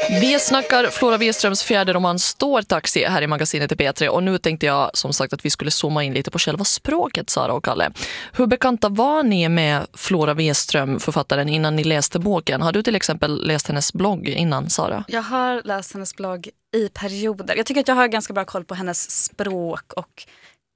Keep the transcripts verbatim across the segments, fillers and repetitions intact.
Vi snackar Flora Wiströms fjärde roman Stårtaxi här i magasinet i P tre, och nu tänkte jag som sagt att vi skulle zooma in lite på själva språket, Sara och Kalle. Hur bekanta var ni med Flora Wiström, författaren, innan ni läste boken? Har du till exempel läst hennes blogg innan, Sara? Jag har läst hennes blogg i perioder. Jag tycker att jag har ganska bra koll på hennes språk och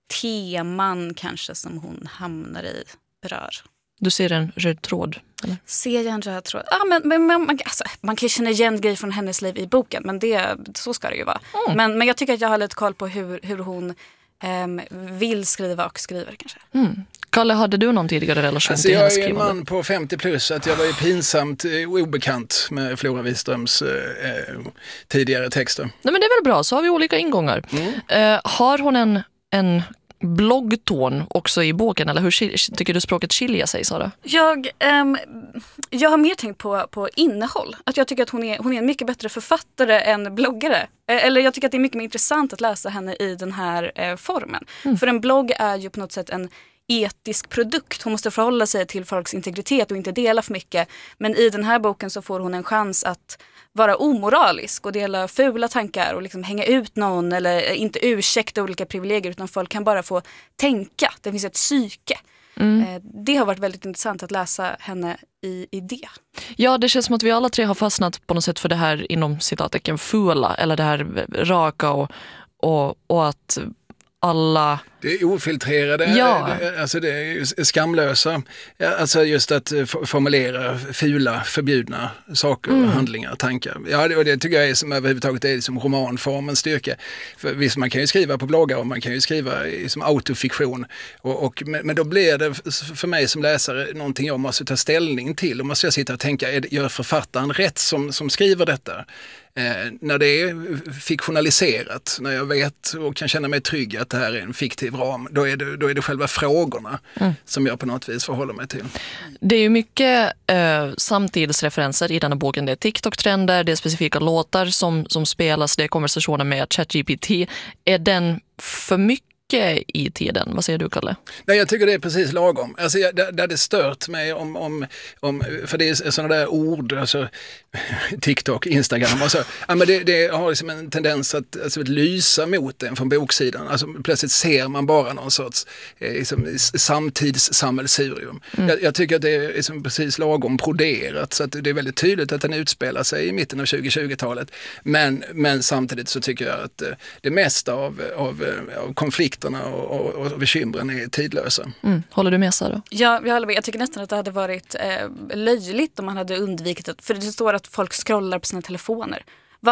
teman kanske som hon hamnar i, berör. Du ser en röd tråd? Eller? Ser jag en röd tråd? Ja, men, men, men man, alltså, man kan ju känna igen grejer från hennes liv i boken, men det, så ska det ju vara. Mm. Men, men jag tycker att jag har lite koll på hur, hur hon um, vill skriva och skriver kanske. Mm. Kalle, hade du någon tidigare relation alltså, till hennes skrivande? skrivande? Jag är en man på femtio plus, att jag var ju pinsamt eh, obekant med Flora Wiströms eh, tidigare texter. Nej, men det är väl bra, så har vi olika ingångar. Mm. Uh, har hon en... en bloggton också i boken, eller hur tycker du språket skiljer sig, Sara? Jag, um, jag har mer tänkt på, på innehåll. Att jag tycker att hon är, hon är en mycket bättre författare än bloggare. Eller jag tycker att det är mycket mer intressant att läsa henne i den här eh, formen. Mm. För en blogg är ju på något sätt en etisk produkt. Hon måste förhålla sig till folks integritet och inte dela för mycket. Men i den här boken så får hon en chans att vara omoralisk och dela fula tankar och liksom hänga ut någon, eller inte ursäkta olika privilegier, utan folk kan bara få tänka. Det finns ett psyke. Mm. Det har varit väldigt intressant att läsa henne i, i det. Ja, det känns som att vi alla tre har fastnat på något sätt för det här inom citattecken fula, eller det här raka och, och, och att alla... Det är ofiltrerade, ja. det, alltså det är skamlösa. Alltså just att formulera fula, förbjudna saker, mm. handlingar, tankar. Ja, det, och det tycker jag är som överhuvudtaget är som romanformens styrka. För visst, man kan ju skriva på bloggar och man kan ju skriva i, som autofiktion. Och, och, men då blir det för mig som läsare någonting jag måste ta ställning till. Och måste jag sitta och tänka, är det, gör författaren rätt som, som skriver detta? Eh, när det är fiktionaliserat, när jag vet och kan känna mig trygg att det här är en fiktiv ram, då är det, då är det själva frågorna mm. som jag på något vis förhåller mig till. Det är ju mycket eh, samtidsreferenser i den här boken. Det är TikTok-trender, det är specifika låtar som, som spelas, det är konversationer med ChatGPT. Är den för mycket i tiden? Vad säger du, Kalle? Nej, jag tycker det är precis lagom. Alltså, jag, där, där det stört mig om, om, om, för det är sådana där ord, alltså TikTok, Instagram och så. Ja, men det, det har liksom en tendens att, alltså, att lysa mot den från boksidan. Alltså, plötsligt ser man bara någon sorts eh, liksom, samtidssammelsurium. Mm. Jag, jag tycker att det är liksom precis lagom broderat, så att det är väldigt tydligt att den utspelar sig i mitten av tjugo-tjugotalet. Men, men samtidigt så tycker jag att eh, det mesta av, av, av konflikt Och, och, och bekymren är tidlösa. Mm. Håller du med, Sara? Ja, jag håller med. Jag tycker nästan att det hade varit eh, löjligt om man hade undvikit att, för det står att folk scrollar på sina telefoner.